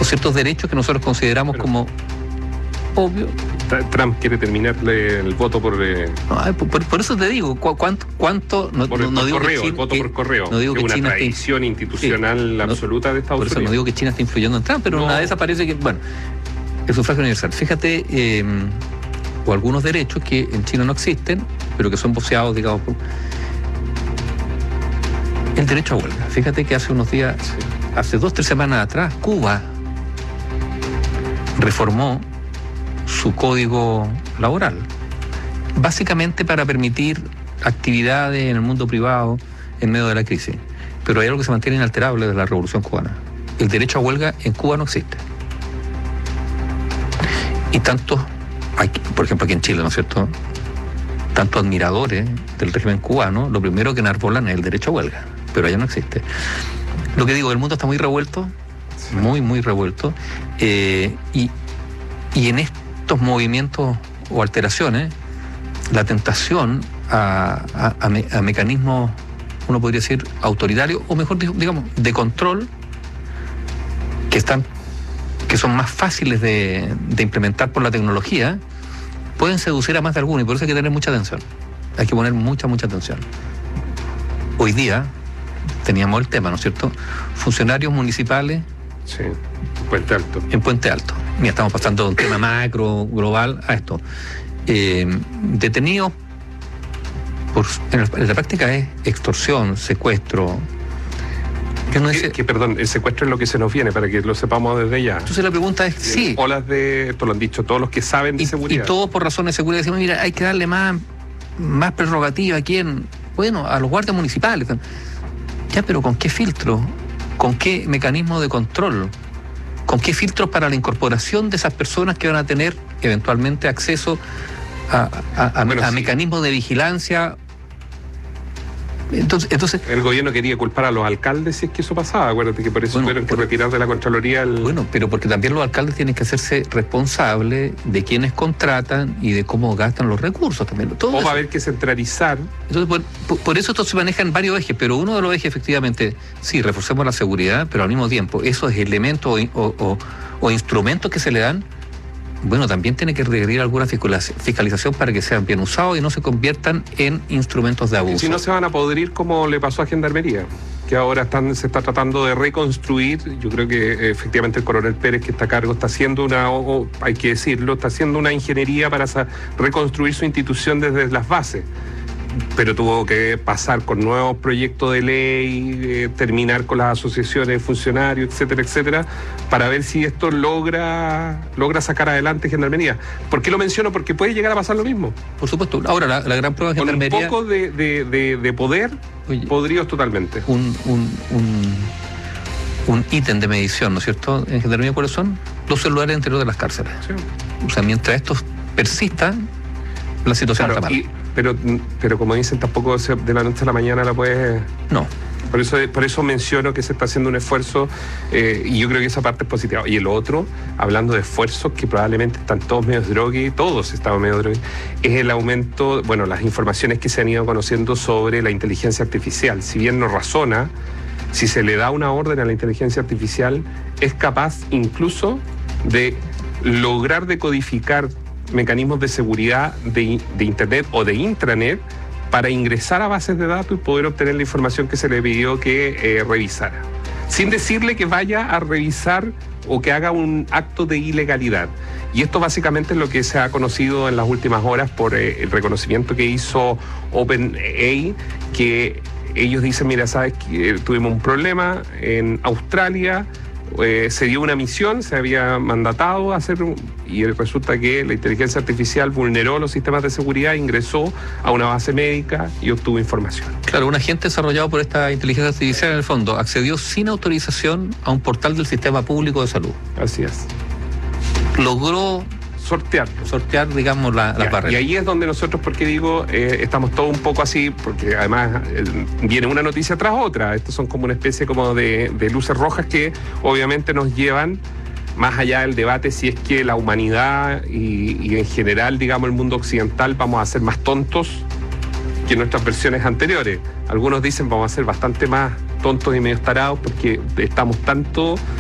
o ciertos derechos que nosotros consideramos como obvios. Trump quiere terminarle el voto por eso te digo, ¿cuánto? No digo correo, el voto por correo. No digo que que una China tradición institucional absoluta de Estados Unidos. Por eso no digo que China esté influyendo en Trump, pero una de esas parece que, el sufragio universal. Fíjate, o algunos derechos que en China no existen, pero que son voceados, digamos, por el derecho a huelga. Fíjate que hace unos días, hace 2 o 3 semanas atrás, Cuba reformó su código laboral, básicamente para permitir actividades en el mundo privado en medio de la crisis. Pero hay algo que se mantiene inalterable de la Revolución Cubana. El derecho a huelga en Cuba no existe. Y tantos, por ejemplo aquí en Chile, ¿no es cierto?, tantos admiradores del régimen cubano, lo primero que enarbolan es el derecho a huelga, pero allá no existe. Lo que digo, el mundo está muy revuelto, muy revuelto, y en estos movimientos o alteraciones, la tentación a mecanismos, uno podría decir, autoritarios, o mejor digamos, de control, que son más fáciles de implementar por la tecnología, pueden seducir a más de alguno, y por eso hay que tener mucha atención. Hay que poner mucha atención. Hoy día teníamos el tema, ¿no es cierto? Funcionarios municipales. Sí, Puente Alto. En Puente Alto. Mira, estamos pasando de un tema macro, global, a esto. Detenidos en la práctica es extorsión, secuestro. Perdón, el secuestro es lo que se nos viene, para que lo sepamos desde ya. Entonces la pregunta es, sí. Olas de, esto lo han dicho todos los que saben de seguridad. Y todos por razones de seguridad decimos, mira, hay que darle más prerrogativa a quién, a los guardias municipales. Ya, pero ¿con qué filtro? ¿Con qué mecanismo de control? ¿Con qué filtros para la incorporación de esas personas que van a tener eventualmente acceso a mecanismos de vigilancia? Entonces el gobierno quería culpar a los alcaldes si es que eso pasaba. Acuérdate que por eso tuvieron que retirar de la Contraloría pero porque también los alcaldes tienen que hacerse responsables de quienes contratan y de cómo gastan los recursos también. Va a haber que centralizar. Entonces, por eso esto se maneja en varios ejes, pero uno de los ejes, efectivamente, sí, reforcemos la seguridad, pero al mismo tiempo, esos elementos o instrumentos que se le dan, también tiene que requerir alguna fiscalización para que sean bien usados y no se conviertan en instrumentos de abuso. Si no, se van a podrir como le pasó a Gendarmería, que ahora se está tratando de reconstruir. Yo creo que efectivamente el coronel Pérez, que está a cargo, está haciendo hay que decirlo, está haciendo una ingeniería para reconstruir su institución desde las bases. Pero tuvo que pasar con nuevos proyectos de ley, terminar con las asociaciones de funcionarios, etcétera, para ver si esto logra sacar adelante Gendarmería. ¿Por qué lo menciono? Porque puede llegar a pasar lo mismo. Por supuesto. Ahora, la gran prueba de Gendarmería... Con un poco de poder, podríos totalmente. Un ítem de medición, ¿no es cierto? En Gendarmería, ¿cuáles son? Los celulares interior de las cárceles. Sí. O sea, mientras estos persistan, la situación está mal. Pero como dicen, tampoco de la noche a la mañana la puedes... No. Por eso menciono que se está haciendo un esfuerzo, y yo creo que esa parte es positiva. Y el otro, hablando de esfuerzos que probablemente están todos medio drogue, todos estamos medio drogue, es el aumento, las informaciones que se han ido conociendo sobre la inteligencia artificial. Si bien no razona, si se le da una orden a la inteligencia artificial, es capaz incluso de lograr decodificar mecanismos de seguridad de Internet o de intranet para ingresar a bases de datos y poder obtener la información que se le pidió que revisara, sin decirle que vaya a revisar o que haga un acto de ilegalidad. Y esto básicamente es lo que se ha conocido en las últimas horas por el reconocimiento que hizo OpenAI, que ellos dicen, mira, sabes que tuvimos un problema en Australia, se dio una misión, se había mandatado a hacer, y resulta que la inteligencia artificial vulneró los sistemas de seguridad, ingresó a una base médica y obtuvo información. Claro, un agente desarrollado por esta inteligencia artificial, en el fondo, accedió sin autorización a un portal del sistema público de salud. Así es. Logró sortear, digamos, las barreras. Y ahí es donde nosotros, porque digo, estamos todos un poco así, porque además viene una noticia tras otra. Estos son como una especie de luces rojas que obviamente nos llevan más allá del debate si es que la humanidad y en general, digamos, el mundo occidental vamos a ser más tontos que nuestras versiones anteriores. Algunos dicen vamos a ser bastante más tontos y medio tarados porque estamos tanto